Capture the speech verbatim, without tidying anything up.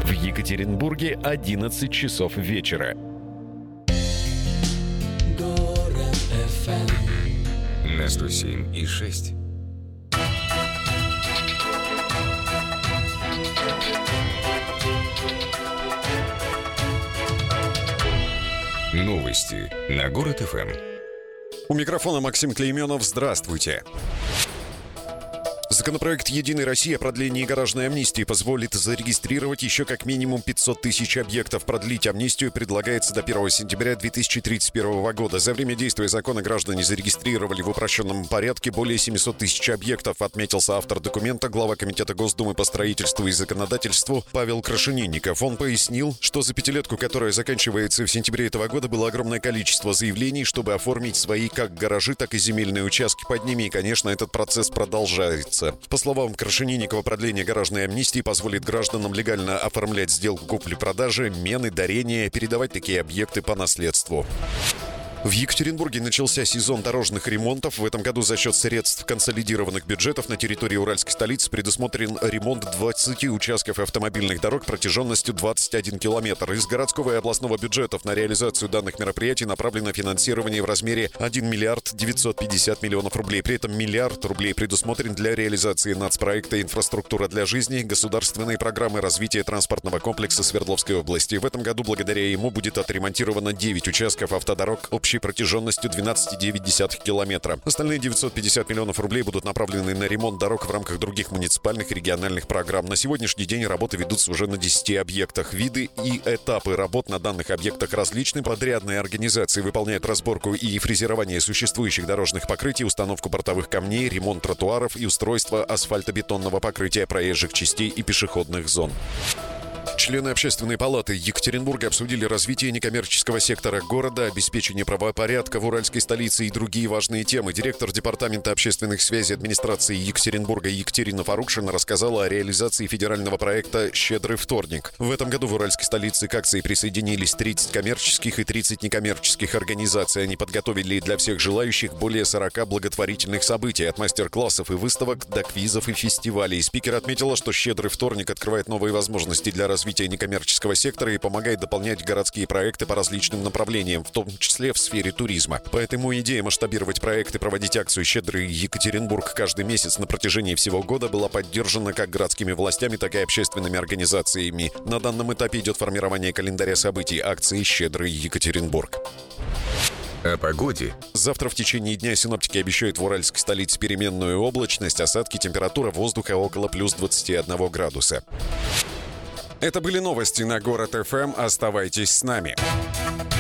В Екатеринбурге одиннадцать часов вечера. На сто семь и шесть. Новости на Город эф эм. У микрофона Максим Клейменов. Здравствуйте. Законопроект «Единой России» о продлении гаражной амнистии позволит зарегистрировать еще как минимум пятьсот тысяч объектов. Продлить амнистию предлагается до первого сентября две тысячи тридцать первого года. За время действия закона граждане зарегистрировали в упрощенном порядке более семьсот тысяч объектов, отметился автор документа, глава Комитета Госдумы по строительству и законодательству Павел Крашенинников. Он пояснил, что за пятилетку, которая заканчивается в сентябре этого года, было огромное количество заявлений, чтобы оформить свои как гаражи, так и земельные участки под ними. И, конечно, этот процесс продолжается. По словам Крашенинникова, продление гаражной амнистии позволит гражданам легально оформлять сделку купли-продажи, мены, дарения, передавать такие объекты по наследству. В Екатеринбурге начался сезон дорожных ремонтов. В этом году за счет средств консолидированных бюджетов на территории Уральской столицы предусмотрен ремонт двадцати участков автомобильных дорог протяженностью двадцать один километр. Из городского и областного бюджетов на реализацию данных мероприятий направлено финансирование в размере один миллиард девятьсот пятьдесят миллионов рублей. При этом миллиард рублей предусмотрен для реализации нацпроекта «Инфраструктура для жизни» государственной программы развития транспортного комплекса Свердловской области. В этом году благодаря ему будет отремонтировано девять участков автодорог общей протяженностью двенадцать целых девять десятых километра. Остальные девятьсот пятьдесят миллионов рублей будут направлены на ремонт дорог в рамках других муниципальных и региональных программ. На сегодняшний день работы ведутся уже на десяти объектах. Виды и этапы работ на данных объектах различны. Подрядные организации выполняют разборку и фрезерование существующих дорожных покрытий, установку бортовых камней, ремонт тротуаров и устройство асфальтобетонного покрытия проезжих частей и пешеходных зон. Члены Общественной палаты Екатеринбурга обсудили развитие некоммерческого сектора города, обеспечение правопорядка в уральской столице и другие важные темы. Директор Департамента общественных связей администрации Екатеринбурга Екатерина Фарукшина рассказала о реализации федерального проекта «Щедрый вторник». В этом году в уральской столице к акции присоединились тридцать коммерческих и тридцать некоммерческих организаций. Они подготовили для всех желающих более сорока благотворительных событий, от мастер-классов и выставок до квизов и фестивалей. Спикер отметила, что «Щедрый вторник» открывает новые возможности для развития развития некоммерческого сектора и помогает дополнять городские проекты по различным направлениям, в том числе в сфере туризма. Поэтому идея масштабировать проекты, проводить акцию «Щедрый Екатеринбург» каждый месяц на протяжении всего года была поддержана как городскими властями, так и общественными организациями. На данном этапе идет формирование календаря событий акции «Щедрый Екатеринбург». О погоде. Завтра в течение дня синоптики обещают в уральской столице переменную облачность, осадки, температура воздуха около плюс двадцати одного градуса. Это были новости на Город эф эм. Оставайтесь с нами.